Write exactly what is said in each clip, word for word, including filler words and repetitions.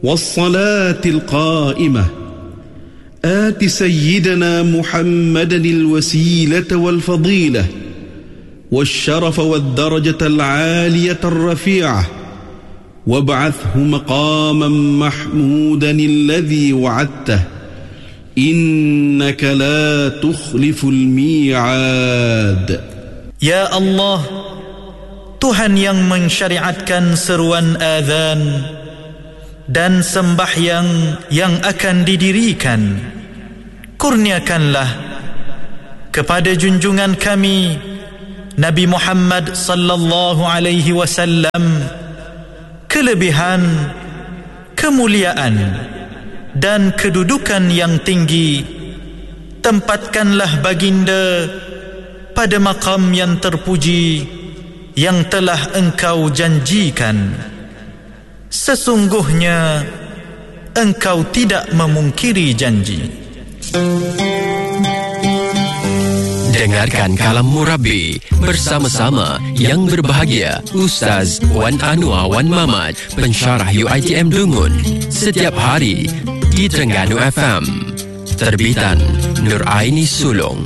والصلاة القائمة آت سيدنا محمدا الوسيلة والفضيلة والشرف والدرجة العالية الرفيعة وابعثه مقاما محمودا الذي وعدته إنك لا تخلف الميعاد. Ya Allah, Tuhan yang mensyariatkan seruan azan dan sembahyang yang akan didirikan, kurniakanlah kepada junjungan kami Nabi Muhammad sallallahu alaihi wasallam kelebihan, kemuliaan dan kedudukan yang tinggi. Tempatkanlah baginda pada maqam yang terpuji yang telah engkau janjikan. Sesungguhnya engkau tidak memungkiri janji. Dengarkan Kalam Murabi bersama-sama yang berbahagia Ustaz Wan Anwar Wan Mamat, pensyarah U I T M Dungun, setiap hari di Terengganu F M. Terbitan Nur Aini Sulong.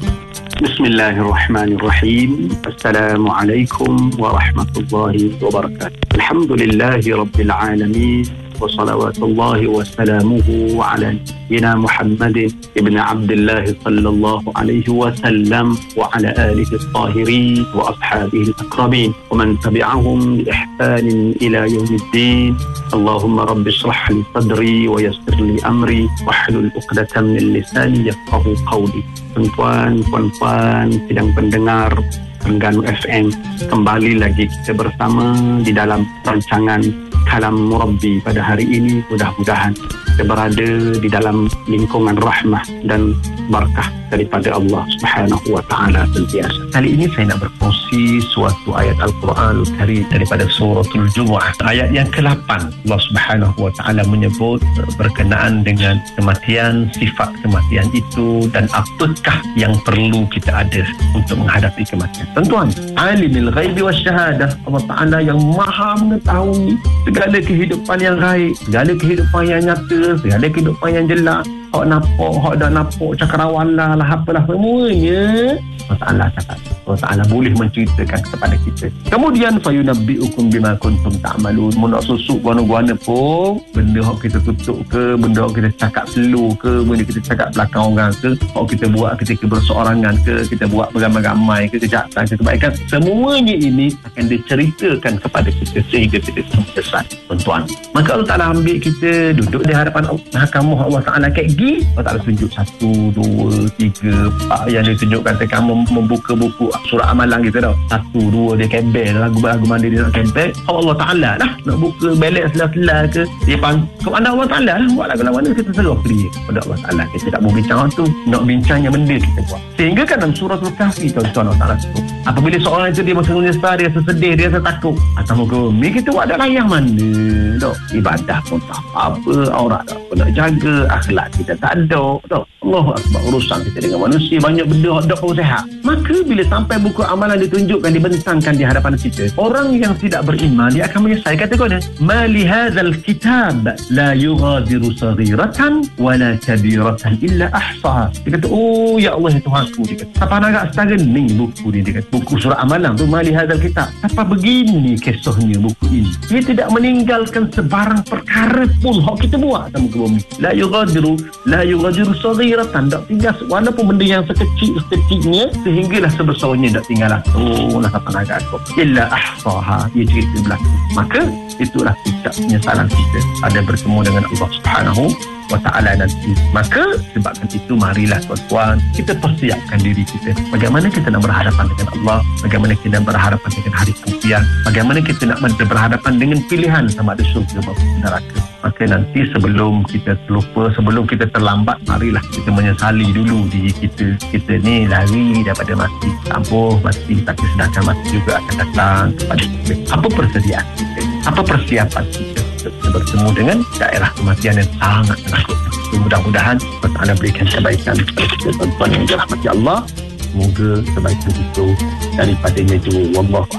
Bismillahirrahmanirrahim. Assalamualaikum warahmatullahi wabarakatuh. Alhamdulillahi rabbil alamin. Wa salawatullahi wa salamuhu ala nabiyyina Muhammadin ibn Abdullah sallallahu alaihi wasallam wa ala alihi at-tahirin wa ashabihi al-akramin wa man tabi'ahum bi ihsanin ila yaumiddin. Allahumma rabbi shrah li sadri wa yassir li amri wahlul 'uqdatam min lisani yafqahu qawli. Tuan-tuan, puan-puan, sidang pendengar Terengganu F M, kembali lagi kita bersama di dalam rancangan Kalam Murabi pada hari ini. Mudah-mudahan kita berada di dalam lingkungan rahmah dan barakah daripada Allah Subhanahu wa taala sentiasa. Kali ini saya nak berkongsi suatu ayat Al-Quran Karim daripada suratul Jumu'ah, ayat yang ke lapan. Allah Subhanahu wa taala menyebut berkenaan dengan kematian, sifat kematian itu dan apakah yang perlu kita ada untuk menghadapi kematian. Tuan-tuan, alimul ghaibi wasyahadah, Allah Taala yang maha mengetahui segala kehidupan yang gaib, segala kehidupan yang nyata, segala kehidupan yang jelas. Hak nampak, hak tak nampak, cakrawala lah, apalah semuanya Allah Ta'ala cakap. Allah Ta'ala boleh menceritakan kepada kita. Kemudian fayunabbi'ukum bima kuntum ta'malun. Mau nak susuk guana-guana pun, benda hak kita tutup ke, benda hak kita cakap slow ke, benda kita cakap belakang orang ke, hak kita buat ketika berseorangan ke, kita buat beramai-ramai ke, kejahatan ke, kebaikan, semuanya ini akan diceritakan kepada kita sehingga kita selesai. Tuan-tuan, maka Allah Ta'ala ambil kita duduk di hadapan mahkamah Allah Ta'ala kayak gini. Allah Ta'ala tunjuk satu, dua, tiga, empat yang dia tunjukkan ketika kamu membuka buku surat amalan kita tau. Satu, dua, dia kebel lagu-lagu mana dia nak kebel. Allah Ta'ala lah nak buka balance selah-selah ke, dia pan kepada Allah Ta'ala lah buat lagu-lagu mana kita serah dia kepada Allah Ta'ala. Kita tak boleh bincang tu, nak bincang yang benda kita buat. Sehingga kan dalam surah Al-Kahfi tuan-tuan, Allah Ta'ala sebut apabila seorang itu dia masa menyesal, dia rasa sedih, dia rasa takut atas muka bumi, kita buat ada layang mana dok, ibadah pun tak apa-apa, aurat tak apa nak jaga, akhlak kita tak ada dok. Allahu Akbar, urusan kita dengan manusia banyak benda dok pun sehat. Maka bila sampai buku amalan ditunjukkan, dibentangkan di hadapan kita, orang yang tidak beriman dia akan menyesal. Kata kau dia, ma li hadzal kitab la yughadiru saghiratan wala kabiratan illa ahsaha. Dia kata, oh ya Allah ya Tuhanku, dia kata, apa nak setara ni buku ni, dia kata, buku surah amalan tu, ma li hadzal kitab, apa begini kisahnya buku ini, dia tidak meninggalkan sebarang perkara pun hak kita buat sama ke bumi. La yughadiru la yughadiru saghiratan, tak tinggal walaupun benda yang sekecil sekecilnya sehinggalah sebesarnya tak tinggal lah. Oh lah apa nak aku illa ahsaha, dia cerita berlaku. Maka itulah puncak penyesalan kita ada bertemu dengan Allah Subhanahu wa ta'ala nanti. Maka sebabkan itu marilah tuan-tuan kita persiapkan diri kita. Bagaimana kita nak berhadapan dengan Allah, bagaimana kita nak berhadapan dengan hari kemudian, bagaimana kita nak berhadapan dengan pilihan sama ada syurga maupun neraka. Maka nanti sebelum kita terlupa, sebelum kita terlambat, marilah kita menyesali dulu diri kita. Kita ni lari daripada mati, ampuh mati, tapi sedangkan mati juga akan datang kepada kita. Apa persediaan kita? Apa persiapan kita untuk bertemu dengan daerah kematian yang sangat menakutkan? Mudah-mudahan Allah Ta'ala berikan kebaikan kepada kita tuan-tuan yang dirahmati Allah. Semoga kebaikan itu daripadanya itu. Wallahu